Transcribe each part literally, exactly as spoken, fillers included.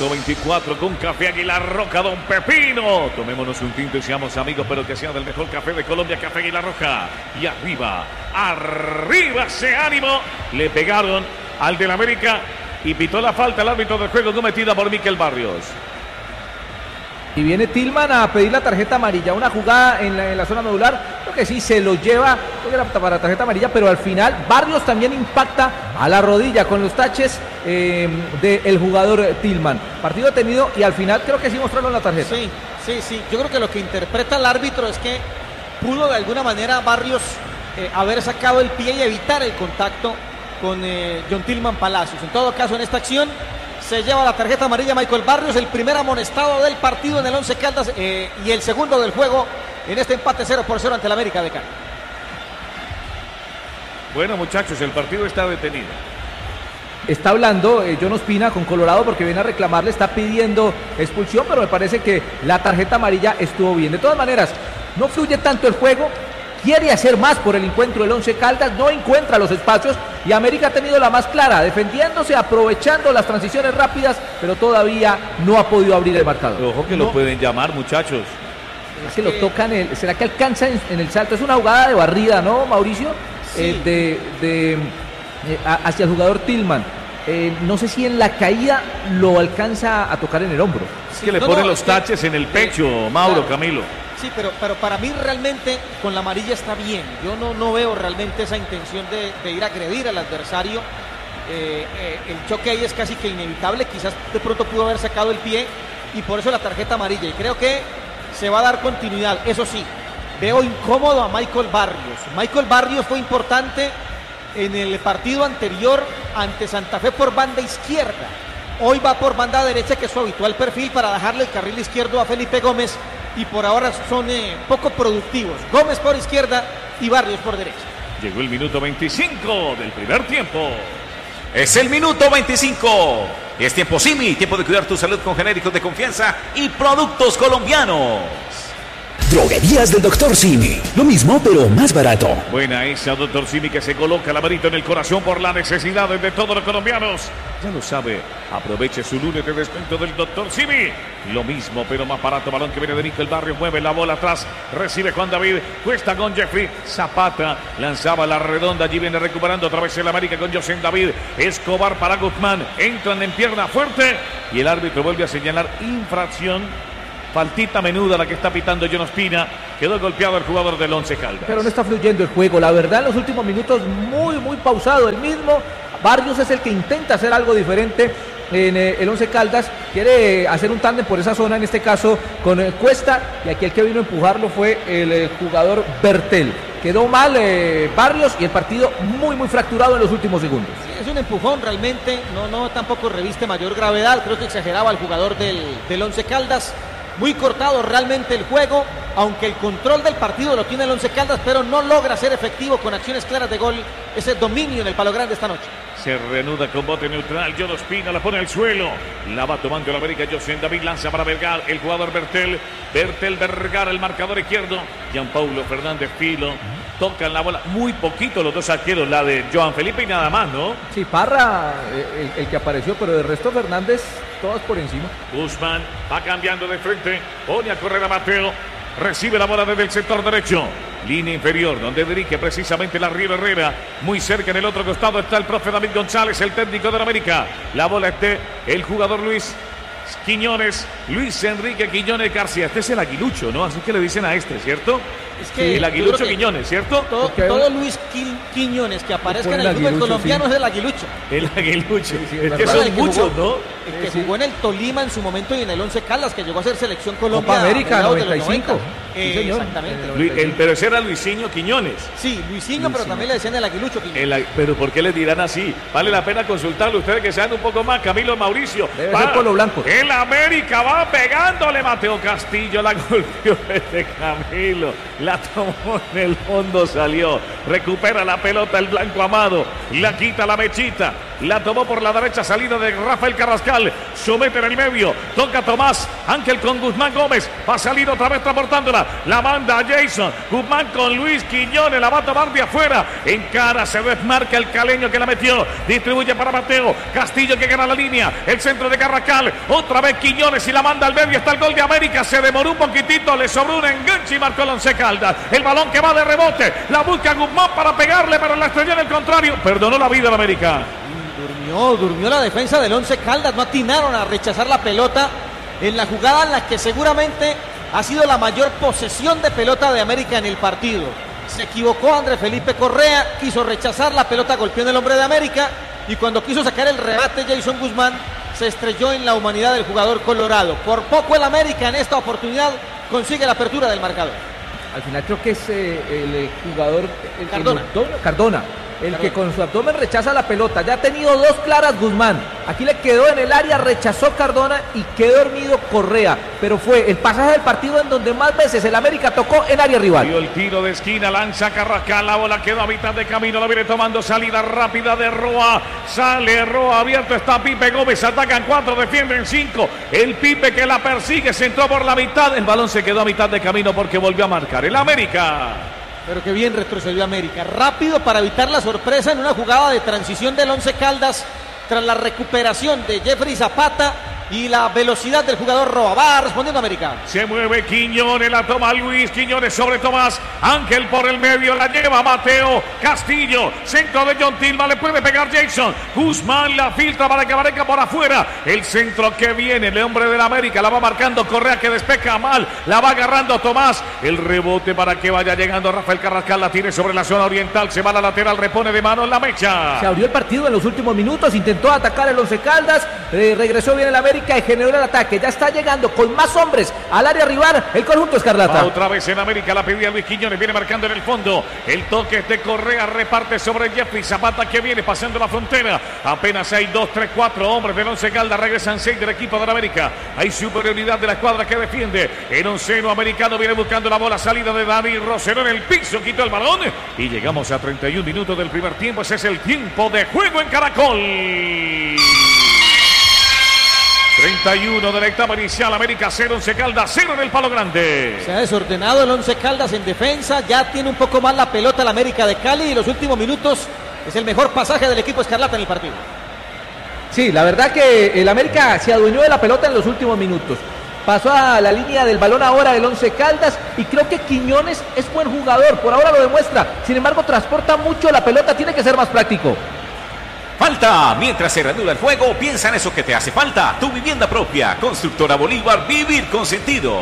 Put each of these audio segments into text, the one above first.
Minuto veinticuatro con Café Aguilar Roja, Don Pepino. Tomémonos un tinto y seamos amigos, pero que sea del mejor café de Colombia, Café Aguilar Roja. Y arriba, arriba ese ánimo. Le pegaron al del América y pitó la falta el árbitro del juego cometida por Miquel Barrios. Y viene Tillman a pedir la tarjeta amarilla, una jugada en la, en la zona medular, creo que sí, se lo lleva para la tarjeta amarilla, pero al final Barrios también impacta a la rodilla con los taches eh, del jugador Tillman. Partido detenido y al final creo que sí mostraron la tarjeta. Sí, sí, sí, yo creo que lo que interpreta el árbitro es que pudo de alguna manera Barrios eh, haber sacado el pie y evitar el contacto con eh, John Tillman Palacios. En todo caso, en esta acción se lleva la tarjeta amarilla Michael Barrios, el primer amonestado del partido en el Once Caldas eh, y el segundo del juego en este empate cero por cero ante el América de Cali. Bueno, muchachos, el partido está detenido. Está hablando eh, John Ospina con Colorado porque viene a reclamarle, está pidiendo expulsión, pero me parece que la tarjeta amarilla estuvo bien. De todas maneras, no fluye tanto el juego. Quiere hacer más por el encuentro del Once Caldas, no encuentra los espacios y América ha tenido la más clara, defendiéndose, aprovechando las transiciones rápidas, pero todavía no ha podido abrir el marcador. Ojo que no. Lo pueden llamar, muchachos. Es que lo tocan, el, ¿será que alcanza en, en el salto? Es una jugada de barrida, ¿no, Mauricio? Sí. Eh, de, de, eh, hacia el jugador Tillman. Eh, no sé si en la caída lo alcanza a tocar en el hombro. Es que le no, ponen no, los taches en el pecho, Mauro, claro. Camilo. Sí, pero, pero para mí realmente con la amarilla está bien. Yo no, no veo realmente esa intención de, de ir a agredir al adversario. Eh, eh, el choque ahí es casi que inevitable. Quizás de pronto pudo haber sacado el pie y por eso la tarjeta amarilla. Y creo que se va a dar continuidad. Eso sí, veo incómodo a Michael Barrios. Michael Barrios fue importante en el partido anterior ante Santa Fe por banda izquierda. Hoy va por banda derecha, que es su habitual perfil, para dejarle el carril izquierdo a Felipe Gómez. Y por ahora son eh, poco productivos. Gómez por izquierda y Barrios por derecha. Llegó el minuto veinticinco del primer tiempo. Es el minuto veinticinco. Es tiempo Simi, tiempo de cuidar tu salud con genéricos de confianza y productos colombianos. Droguerías del doctor Simi. Lo mismo, pero más barato. Buena esa, doctor Simi, que se coloca la manito en el corazón por las necesidades de todos los colombianos. Ya lo sabe, aproveche su lunes de descuento del doctor Simi. Lo mismo, pero más barato. Balón que viene de Miquel Barrios, mueve la bola atrás. Recibe Juan David, cuesta con Jeffrey Zapata. Lanzaba la redonda, allí viene recuperando otra vez el América con José David. Escobar para Guzmán, entran en pierna fuerte. Y el árbitro vuelve a señalar infracción. Faltita menuda la que está pitando John Ospina. Quedó golpeado el jugador del Once Caldas. Pero no está fluyendo el juego. La verdad, en los últimos minutos muy, muy pausado. El mismo Barrios es el que intenta hacer algo diferente en eh, el Once Caldas. Quiere hacer un tándem por esa zona, en este caso con eh, Cuesta. Y aquí el que vino a empujarlo fue el eh, jugador Bertel. Quedó mal eh, Barrios y el partido muy, muy fracturado en los últimos segundos. Sí, es un empujón realmente. No, no, tampoco reviste mayor gravedad. Creo que exageraba el jugador del, del Once Caldas. Muy cortado realmente el juego, aunque el control del partido lo tiene el Once Caldas, pero no logra ser efectivo con acciones claras de gol, ese dominio en el Palo Grande esta noche. Se reanuda con bote neutral, John Ospina la pone al suelo, la va tomando el América, José David lanza para Vergara, el jugador Bertel, Bertel Vergara, el marcador izquierdo, Gianpaulo Fernández Filo, tocan la bola, muy poquito los dos arqueros, la de Joan Felipe y nada más, ¿no? Sí, Parra, el, el que apareció, pero de resto Fernández, todas por encima. Guzmán va cambiando de frente, pone a correr a Mateo, recibe la bola desde el sector derecho, línea inferior, donde dirige precisamente la Riva Herrera, muy cerca en el otro costado está el profe David González, el técnico de la América, la bola es de el jugador Luis Quiñones, Luis Enrique Quiñones García, este es el aguilucho, ¿no? Así que le dicen a este, ¿cierto? Es que el aguilucho Quiñones, ¿cierto? Todo, todo Luis Qui, Quiñones que aparezca en el fútbol colombiano, sí. Es el aguilucho. El aguilucho, sí, sí, es, es que son que muchos, jugó, ¿no? El que sí. jugó en el Tolima en su momento y en el Once Caldas, que llegó a ser selección Colombia. Copa América noventa y cinco. Eh, sí, señor. Exactamente. Luis, el, pero ese era Luisinho Quiñones. Sí, Luisinho, Luisinho, pero también le decían el aguilucho Quiñones. El, pero ¿por qué le dirán así? Vale la pena consultarlo ustedes que sean un poco más. Camilo Mauricio. Debe ser Polo Blanco. El América va pegándole. Mateo Castillo la golpeó de Camilo. La tomó en el fondo, salió. Recupera la pelota el Blanco Amado. La quita la mechita. La tomó por la derecha, salida de Rafael Carrascal. Somete en el medio. Toca Tomás. Ángel con Guzmán Gómez. Va a salir otra vez transportándola. La manda a Jason. Guzmán con Luis Quiñones. La va a tomar de afuera. En cara se desmarca el caleño que la metió. Distribuye para Mateo. Castillo que gana la línea. El centro de Carrascal. Otra vez Quiñones y la manda al medio. Está el gol de América. Se demoró un poquitito. Le sobró un enganche y marcó el Once Caldas. El balón que va de rebote. La busca Guzmán para pegarle, pero la estrelló en el contrario. Perdonó la vida de América. Durmió, durmió la defensa del Once Caldas. No atinaron a rechazar la pelota en la jugada en la que seguramente ha sido la mayor posesión de pelota de América en el partido. Se equivocó André Felipe Correa, quiso rechazar la pelota, golpeó en el hombre de América y cuando quiso sacar el remate Jason Guzmán se estrelló en la humanidad del jugador colorado. Por poco el América en esta oportunidad consigue la apertura del marcador. Al final creo que es eh, el jugador el, Cardona. El, el, Cardona. El que con su abdomen rechaza la pelota. Ya ha tenido dos claras Guzmán. Aquí le quedó en el área, rechazó Cardona y quedó dormido Correa. Pero fue el pasaje del partido en donde más veces el América tocó en área rival. Dio el tiro de esquina, lanza Carrascal, la bola quedó a mitad de camino, la viene tomando salida rápida de Roa. Sale Roa, abierto está Pipe Gómez, atacan cuatro, defienden cinco. El Pipe que la persigue, se entró por la mitad. El balón se quedó a mitad de camino porque volvió a marcar el América. Pero que bien retrocedió América. Rápido para evitar la sorpresa en una jugada de transición del Once Caldas tras la recuperación de Jeffrey Zapata y la velocidad del jugador Roa. Va respondiendo América. Se mueve Quiñones, la toma Luis Quiñones sobre Tomás. Ángel por el medio, la lleva Mateo Castillo. Centro de John Tilma, le puede pegar Jason. Guzmán la filtra para que aparezca por afuera. El centro que viene, el hombre del América, la va marcando Correa que despeja mal. La va agarrando Tomás. El rebote para que vaya llegando Rafael Carrascal, la tiene sobre la zona oriental. Se va a la lateral, repone de mano en la mecha. Se abrió el partido en los últimos minutos, intentó atacar el Once Caldas, eh, regresó bien el América y generó el ataque. Ya está llegando con más hombres al área rival el conjunto escarlata. Otra vez en América la pedía Luis Quiñones, viene marcando en el fondo. El toque de Correa reparte sobre Jeffrey Zapata que viene pasando la frontera. Apenas hay dos, tres, cuatro hombres del Once Caldas, regresan seis del equipo de la América. Hay superioridad de la escuadra que defiende. El onceno americano viene buscando la bola, salida de David Rosero en el piso, quitó el balón y llegamos a treinta y un minutos del primer tiempo. Ese es el tiempo de juego en Caracol. treinta y uno de la etapa inicial, América cero, Once Caldas cero en el Palo Grande. Se ha desordenado el Once Caldas en defensa, ya tiene un poco más la pelota el América de Cali y los últimos minutos es el mejor pasaje del equipo escarlata en el partido. Sí, la verdad que el América se adueñó de la pelota en los últimos minutos. Pasó a la línea del balón ahora el Once Caldas y creo que Quiñones es buen jugador, por ahora lo demuestra. Sin embargo, transporta mucho la pelota, tiene que ser más práctico. Falta. Mientras se reanuda el juego, piensa en eso que te hace falta. Tu vivienda propia. Constructora Bolívar, vivir con sentido.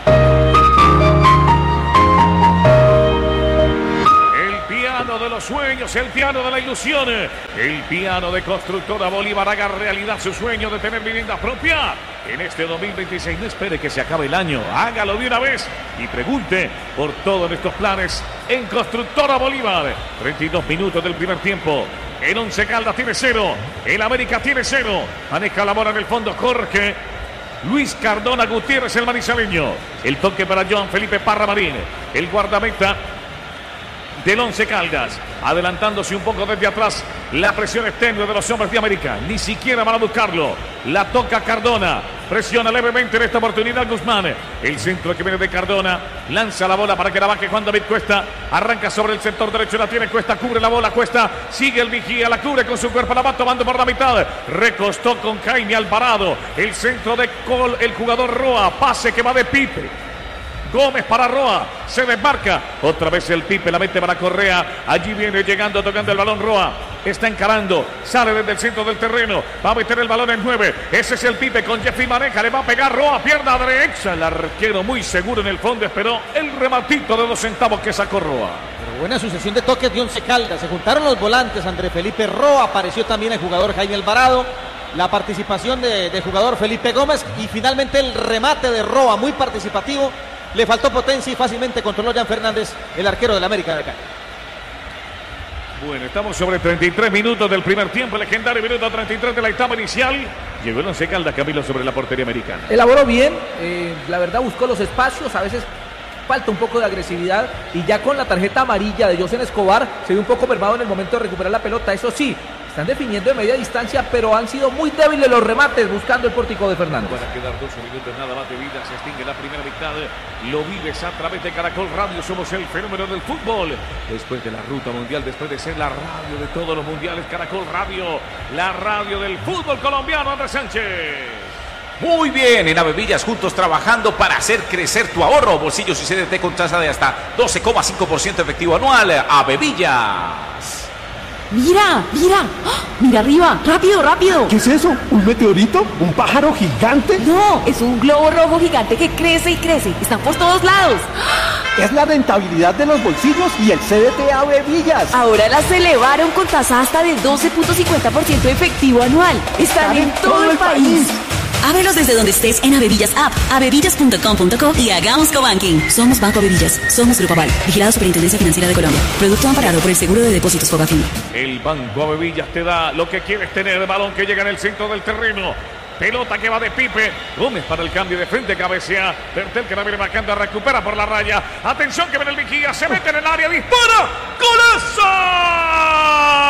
El piano de los sueños, el piano de la ilusión. El piano de Constructora Bolívar haga realidad su sueño de tener vivienda propia. En este dos mil veintiséis no espere que se acabe el año. Hágalo de una vez y pregunte por todos estos planes en Constructora Bolívar. treinta y dos minutos del primer tiempo. El Once Caldas tiene cero. El América tiene cero. Maneja la bola en el fondo Jorge Luis Cardona Gutiérrez, el manizaleño. El toque para Joan Felipe Parra Marín, el guardameta del Once Caldas, adelantándose un poco desde atrás. La presión es tenue de los hombres de América, ni siquiera van a buscarlo. La toca Cardona, presiona levemente en esta oportunidad Guzmán. El centro que viene de Cardona, lanza la bola para que la baje Juan David Cuesta. Arranca sobre el sector derecho, la tiene Cuesta, cubre la bola Cuesta, sigue el vigía, la cubre con su cuerpo, la va tomando por la mitad. Recostó con Jaime Alvarado, el centro de Col, el jugador Roa, pase que va de Pipe. Gómez para Roa, se desmarca, otra vez el Pipe, la mete para Correa, allí viene llegando, tocando el balón Roa, está encarando, sale desde el centro del terreno, va a meter el balón en nueve, ese es el Pipe con Jeffrey Maneja, le va a pegar Roa, pierna derecha, el arquero muy seguro en el fondo, esperó el rematito de dos centavos que sacó Roa. Pero buena sucesión de toques de Once Caldas, se juntaron los volantes, André Felipe Roa, apareció también el jugador Jaime Alvarado, la participación de, de jugador Felipe Gómez y finalmente el remate de Roa, muy participativo. Le faltó potencia y fácilmente controló Jan Fernández, el arquero del América de acá. Bueno, estamos sobre treinta y tres minutos del primer tiempo, legendario minuto treinta y tres de la etapa inicial. Llegó el Once Caldas, Camilo, sobre la portería americana. Elaboró bien, eh, la verdad buscó los espacios, a veces falta un poco de agresividad y ya con la tarjeta amarilla de José Escobar se vio un poco mermado en el momento de recuperar la pelota. Eso sí, están definiendo de media distancia, pero han sido muy débiles los remates buscando el pórtico de Fernández. Van a quedar doce minutos nada más de vida, se extingue la primera mitad. Lo vives a través de Caracol Radio, somos el fenómeno del fútbol. Después de la ruta mundial, después de ser la radio de todos los mundiales, Caracol Radio, la radio del fútbol colombiano. Andrés Sánchez. Muy bien, en Avevillas, juntos trabajando para hacer crecer tu ahorro. Bolsillos y C D T con tasa de hasta doce coma cinco por ciento efectivo anual. Avevillas. Mira, mira, ¡oh! Mira arriba, rápido, rápido. ¿Qué es eso? ¿Un meteorito? ¿Un pájaro gigante? No, es un globo rojo gigante que crece y crece. Están por todos lados. Es la rentabilidad de los bolsillos y el C D T Avevillas. Ahora las elevaron con tasa hasta de doce punto cincuenta por ciento efectivo anual. Están en todo el país. Ábrelos desde donde estés en Avevillas App, avevillas punto com punto co y hagamos cobanking. Somos Banco Avevillas, somos Grupo Aval, vigilado Superintendencia Financiera de Colombia. Producto amparado por el Seguro de Depósitos Fogafín. El Banco Avevillas te da lo que quieres tener, el balón que llega en el centro del terreno. Pelota que va de Pipe. Gómez para el cambio de frente, cabecea. Bertel que la viene marcando, recupera por la raya. Atención que viene el vigía, se mete en el área, dispara. ¡Golazo!